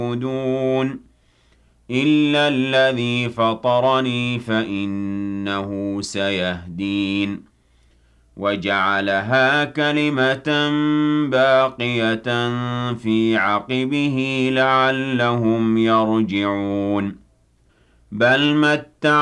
يعبدون إلا الذي فطرني فإنه سيهدين وجعلها كلمة باقية في عقبه لعلهم يرجعون بل متعت